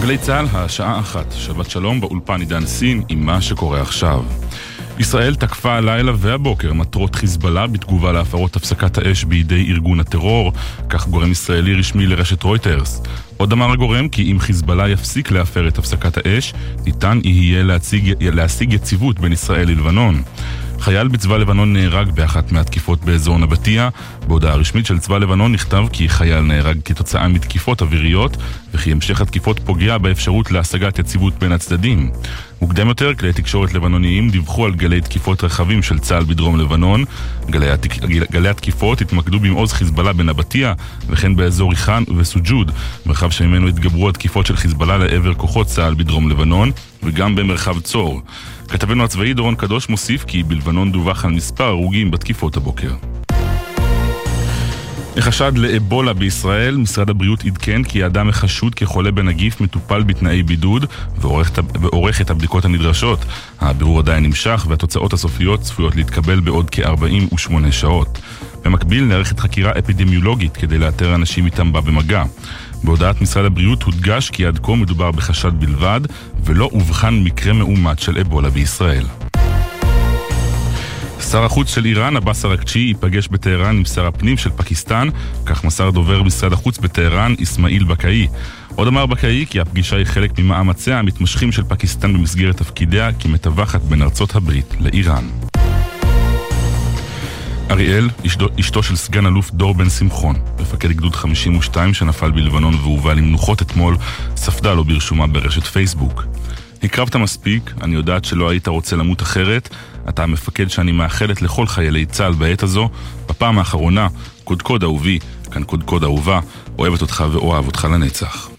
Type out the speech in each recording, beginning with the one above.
גלי צהל, השעה 1, שבת שלום באולפן עידן סין עם מה שקורה עכשיו. ישראל תקפה הלילה והבוקר מטרות חיזבאללה בתגובה להפרות הפסקת האש בידי ארגון הטרור, כך גורם ישראלי רשמי לרשת רויטרס. עוד אמר הגורם כי אם חיזבאללה יפסיק להפר את הפסקת האש, ניתן יהיה להשיג יציבות בין ישראל ללבנון. חייל בצבא לבנון נהרג באחת מהתקיפות באזור נבטיה. בהודעה הרשמית של צבא לבנון נכתב כי חייל נהרג כתוצאה מתקיפות אוויריות, וכי המשך התקיפות פוגע באפשרות להשגת יציבות בין הצדדים. מוקדם יותר, כלי תקשורת לבנוניים דיווחו על גלי תקיפות רחבים של צה"ל בדרום לבנון. גלי התקיפות התמקדו במעוז חיזבאללה בנבטיה, וכן באזור ריחן וסוג'וד, מרחב שממנו התגברו התקיפות של חיזבאללה לעבר כוחות צה"ל בדרום לבנון, וגם במרחב צור. כתבנו הצבאי דורון קדוש מוסיף כי בלבנון דווח על מספר הרוגים בתקיפות הבוקר. החשד לאבולה בישראל, משרד הבריאות עדכן כי האדם החשוד כחולה בנגיף מטופל בתנאי בידוד ועורך את הבדיקות הנדרשות. הבירור עדיין נמשך והתוצאות הסופיות צפויות להתקבל בעוד כ-48 שעות. במקביל נערכת חקירה אפידמיולוגית כדי לאתר אנשים איתם בא במגע. בהודעת משרד הבריאות הודגש כי עד כה מדובר בחשד בלבד ולא הובחן מקרה מאומת של אבולה בישראל. שר החוץ של איראן, עבאס אראגצ'י, ייפגש בטהרן עם שר הפנים של פקיסטן, כך מסר דובר משרד החוץ בטהרן, איסמעיל בקאי. עוד אמר בקאי כי הפגישה היא חלק ממאמציה המתמשכים של פקיסטן במסגרת תפקידיה כמתווכת בין ארצות הברית לאיראן. אריאל, אשתו של סגן אלוף דור בן שמחון, מפקד גדוד 52 שנפל בלבנון והובא למנוחות אתמול, ספדה לו ברשומה ברשת פייסבוק. הקרבת מספיק, אני יודעת שלא היית רוצה למות אחרת, אתה המפקד שאני מאחלת לכל חיילי צה"ל בעת הזו, בפעם האחרונה, קודקוד אהובי, כאן קודקוד אהובה, אוהבת אותך ואוהב אותך לנצח.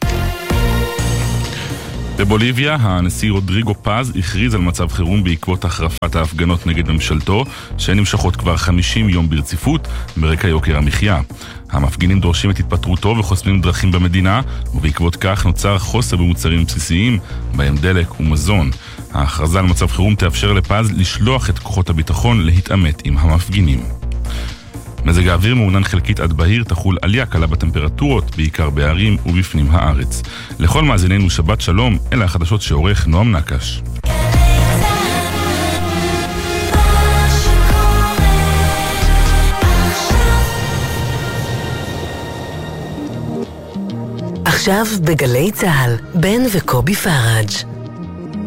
בבוליביה, הנשיא רודריגו פז הכריז על מצב חירום בעקבות החרפת ההפגנות נגד ממשלתו, שהן נמשכות כבר 50 יום ברציפות ברקע יוקר המחיה. המפגינים דורשים את התפטרותו וחוסמים דרכים במדינה, ובעקבות כך נוצר חוסר במוצרים בסיסיים, בהם דלק ומזון. ההכרזה על מצב חירום תאפשר לפז לשלוח את כוחות הביטחון להתעמת עם המפגינים. מזג האוויר מעונן חלקית עד בהיר, תחול עלייה קלה בטמפרטורות, בעיקר בערים ובפנים הארץ. לכל מאזיננו שבת שלום, אלה החדשות שעורך נועם נקש. עכשיו בגלי צהל, בן וקובי פראג'.